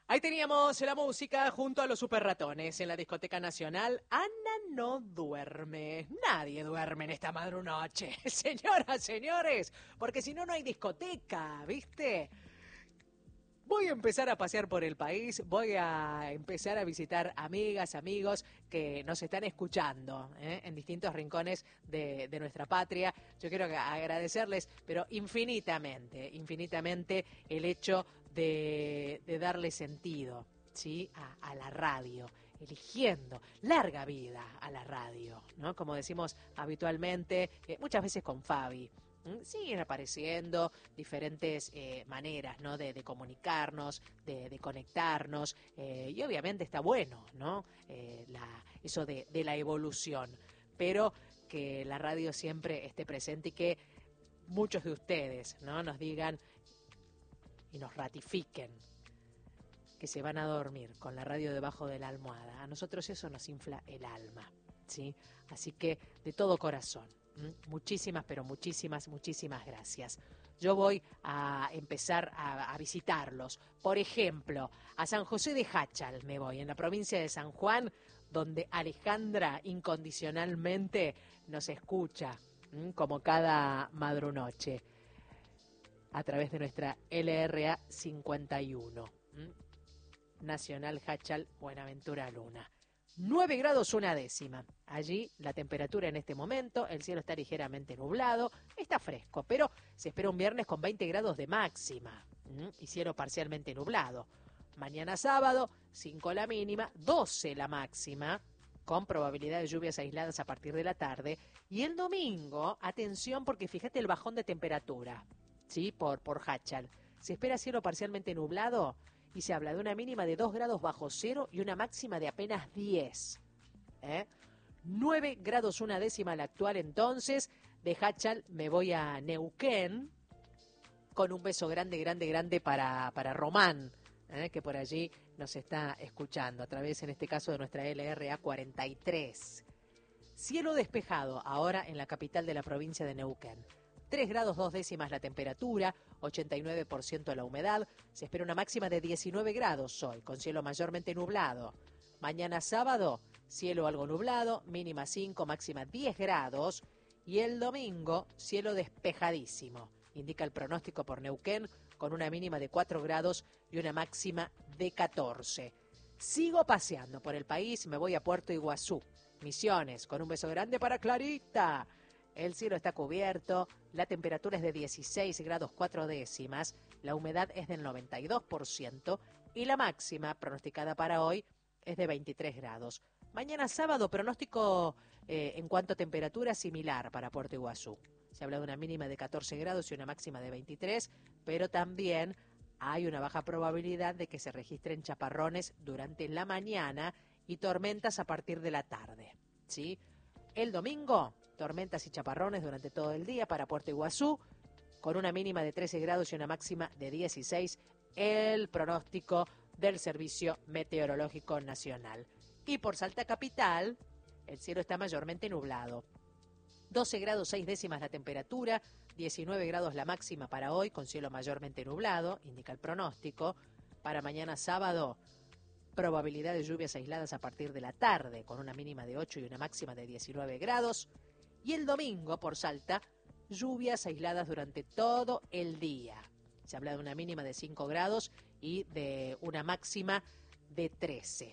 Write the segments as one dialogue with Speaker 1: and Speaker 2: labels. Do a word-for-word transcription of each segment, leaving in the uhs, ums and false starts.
Speaker 1: Ahí teníamos la música junto a los Super Ratones en la Discoteca Nacional. Ana no duerme. Nadie duerme en esta madrunoche. Señoras, señores, porque si no, no hay discoteca, ¿viste? Voy a empezar a pasear por el país, voy a empezar a visitar amigas, amigos que nos están escuchando ¿eh? en distintos rincones de, de nuestra patria. Yo quiero agradecerles, pero infinitamente, infinitamente el hecho de, de darle sentido, ¿sí? a, a la radio, eligiendo larga vida a la radio, ¿no? Como decimos habitualmente, eh, muchas veces con Fabi. Siguen apareciendo diferentes eh, maneras, ¿no? de, de comunicarnos, de, de conectarnos, eh, y obviamente está bueno, ¿no? Eh, la, eso de, de la evolución, pero que la radio siempre esté presente y que muchos de ustedes, ¿no? nos digan y nos ratifiquen que se van a dormir con la radio debajo de la almohada. A nosotros eso nos infla el alma, ¿sí? Así que de todo corazón. Muchísimas, pero muchísimas, muchísimas gracias. Yo voy a empezar a, a visitarlos. Por ejemplo, a San José de Jáchal me voy, en la provincia de San Juan, donde Alejandra incondicionalmente nos escucha, ¿m? como cada madrunoche, a través de nuestra L R A cincuenta y uno. ¿m? Nacional Jáchal, Buenaventura Luna. nueve grados una décima. Allí la temperatura en este momento, el cielo está ligeramente nublado, está fresco, pero se espera un viernes con veinte grados de máxima ¿m? y cielo parcialmente nublado. Mañana sábado, cinco la mínima, doce la máxima, con probabilidad de lluvias aisladas a partir de la tarde. Y el domingo, atención porque fíjate el bajón de temperatura, ¿sí? por, por Jáchal. Se espera cielo parcialmente nublado y se habla de una mínima de dos grados bajo cero y una máxima de apenas diez. ¿Eh? nueve grados una décima la actual entonces. De Jáchal me voy a Neuquén con un beso grande, grande, grande para, para Román, ¿eh? que por allí nos está escuchando a través, en este caso, de nuestra L R A cuarenta y tres. Cielo despejado ahora en la capital de la provincia de Neuquén. tres grados dos décimas la temperatura, ochenta y nueve por ciento la humedad. Se espera una máxima de diecinueve grados hoy, con cielo mayormente nublado. Mañana sábado, cielo algo nublado, mínima cinco, máxima diez grados. Y el domingo, cielo despejadísimo, indica el pronóstico por Neuquén, con una mínima de cuatro grados y una máxima de catorce. Sigo paseando por el país, me voy a Puerto Iguazú, Misiones, con un beso grande para Clarita. El cielo está cubierto, la temperatura es de dieciséis grados cuatro décimas, la humedad es del noventa y dos por ciento y la máxima pronosticada para hoy es de veintitrés grados. Mañana sábado, pronóstico eh, en cuanto a temperatura similar para Puerto Iguazú. Se habla de una mínima de catorce grados y una máxima de veintitrés, pero también hay una baja probabilidad de que se registren chaparrones durante la mañana y tormentas a partir de la tarde, ¿sí? El domingo, tormentas y chaparrones durante todo el día para Puerto Iguazú, con una mínima de trece grados y una máxima de dieciséis, el pronóstico del Servicio Meteorológico Nacional. Y por Salta Capital, el cielo está mayormente nublado. doce grados seis décimas la temperatura, diecinueve grados la máxima para hoy, con cielo mayormente nublado, indica el pronóstico. Para mañana sábado, probabilidad de lluvias aisladas a partir de la tarde, con una mínima de ocho y una máxima de diecinueve grados. Y el domingo, por Salta, lluvias aisladas durante todo el día. Se habla de una mínima de cinco grados y de una máxima de trece.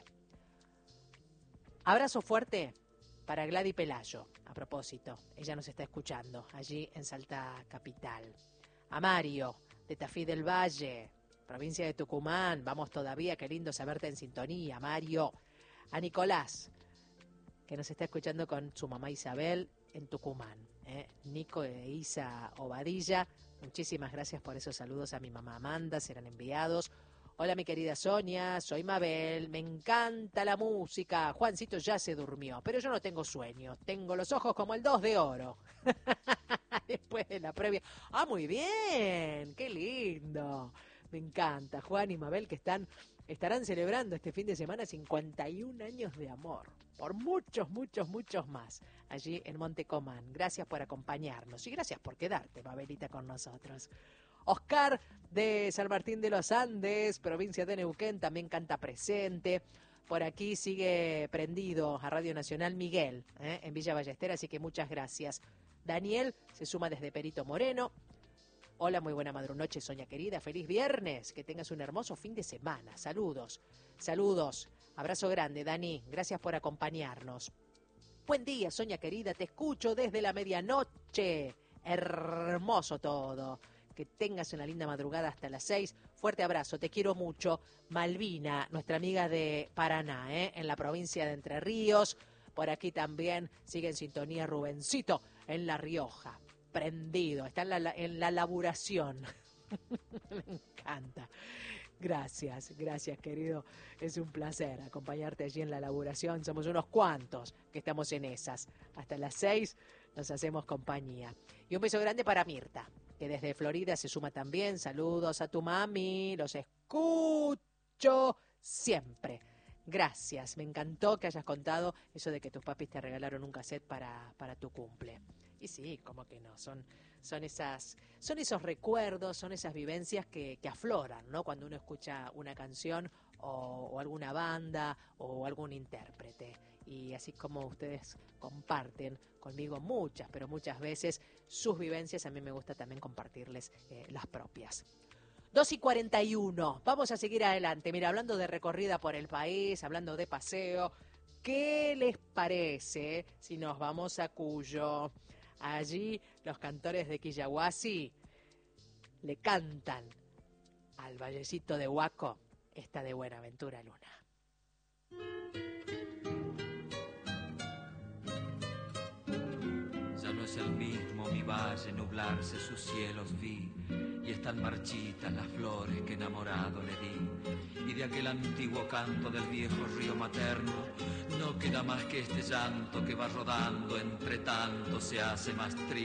Speaker 1: Abrazo fuerte para Gladys Pelayo, a propósito, ella nos está escuchando allí en Salta Capital. A Mario, de Tafí del Valle, provincia de Tucumán, vamos todavía, qué lindo saberte en sintonía, Mario. A Nicolás, que nos está escuchando con su mamá Isabel en Tucumán. ¿eh? Nico e Isa Obadilla, muchísimas gracias por esos saludos a mi mamá Amanda, serán enviados. Hola mi querida Sonia, soy Mabel, me encanta la música. Juancito ya se durmió, pero yo no tengo sueño, tengo los ojos como el dos de oro. Después de la previa. Ah, muy bien, qué lindo. Me encanta, Juan y Mabel, que están, estarán celebrando este fin de semana cincuenta y un años de amor. Por muchos, muchos, muchos más. Allí en Montecomán. Gracias por acompañarnos y gracias por quedarte, Mabelita, con nosotros. Oscar de San Martín de los Andes, provincia de Neuquén, también canta presente. Por aquí sigue prendido a Radio Nacional Miguel, ¿eh? en Villa Ballester, así que muchas gracias. Daniel se suma desde Perito Moreno. Hola, muy buena madrunoche, Soña querida. Feliz viernes, que tengas un hermoso fin de semana. Saludos, saludos. Abrazo grande, Dani. Gracias por acompañarnos. Buen día, Soña querida. Te escucho desde la medianoche. Hermoso todo. Que tengas una linda madrugada hasta las seis. Fuerte abrazo, te quiero mucho. Malvina, nuestra amiga de Paraná, ¿eh? en la provincia de Entre Ríos. Por aquí también sigue en sintonía Rubencito, en La Rioja. Prendido, está en la, en la laburación. Me encanta. Gracias, gracias, querido. Es un placer acompañarte allí en la laburación. Somos unos cuantos que estamos en esas. Hasta las seis nos hacemos compañía. Y un beso grande para Mirta, que desde Florida se suma también. Saludos a tu mami, los escucho siempre. Gracias, me encantó que hayas contado eso de que tus papis te regalaron un cassette para, para tu cumple. Y sí, como que no, son, son, esas, son esos recuerdos, son esas vivencias que, que afloran, ¿no? Cuando uno escucha una canción o, o alguna banda o algún intérprete. Y así como ustedes comparten conmigo muchas, pero muchas veces sus vivencias, a mí me gusta también compartirles eh, las propias. dos y cuarenta y uno, vamos a seguir adelante. Mira, hablando de recorrida por el país, hablando de paseo, ¿qué les parece si nos vamos a Cuyo? Allí los cantores de Quillahuasi le cantan al vallecito de Huaco esta de Buenaventura Luna.
Speaker 2: Ya no es el mismo mi valle, nublarse sus cielos vi, y están marchitas las flores que enamorado le di, y de aquel antiguo canto del viejo río materno no queda más que este llanto que va rodando, entre tanto se hace más triste